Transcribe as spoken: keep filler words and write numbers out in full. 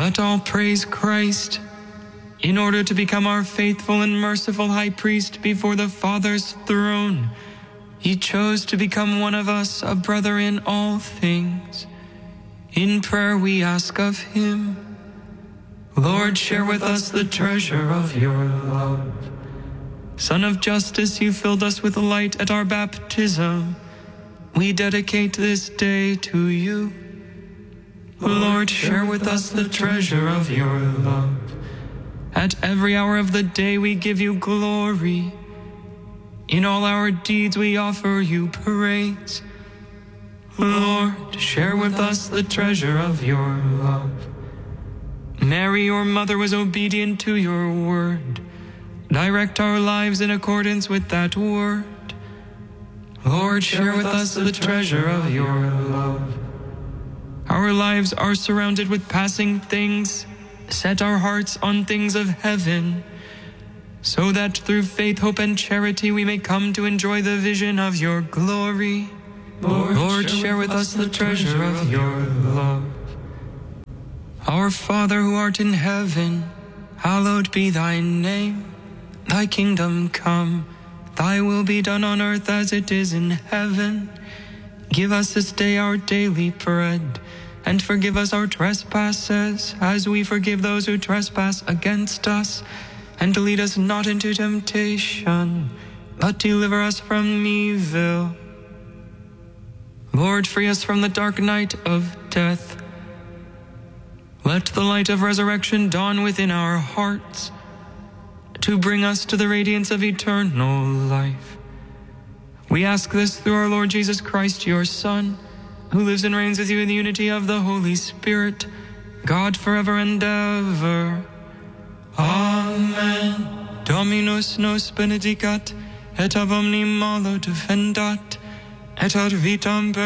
Let all praise Christ. In order to become our faithful and merciful high priest before the Father's throne, he chose to become one of us, a brother in all things. In prayer we ask of him, Lord, share with us the treasure of your love. Son of justice, you filled us with light at our baptism. We dedicate this day to you. Lord, share with us the treasure of your love. At every hour of the day we give you glory. In all our deeds we offer you praise. Lord, share with us the treasure of your love. Mary, your mother, was obedient to your word. Direct our lives in accordance with that word. Lord, share with us the treasure of your love. Our lives are surrounded with passing things. Set our hearts on things of heaven, so that through faith, hope, and charity we may come to enjoy the vision of your glory. Lord, Lord share with us the treasure of your love. Our Father who art in heaven, hallowed be thy name. Thy kingdom come, thy will be done on earth as it is in heaven. Give us this day our daily bread, and forgive us our trespasses, as we forgive those who trespass against us. And lead us not into temptation, but deliver us from evil. Lord, free us from the dark night of death. Let the light of resurrection dawn within our hearts, to bring us to the radiance of eternal life. We ask this through our Lord Jesus Christ, your Son, who lives and reigns with you in the unity of the Holy Spirit, God forever and ever. Amen. Dominus nos benedicat, et ab omni malo defendat, et ad vitam per